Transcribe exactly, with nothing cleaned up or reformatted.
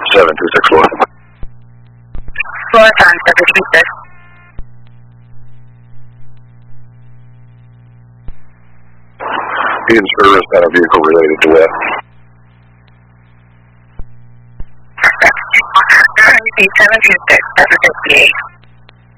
seven two six four. Floor time, seven two six. Being serviced on a vehicle related to that. seven two six, seven fifty-eight.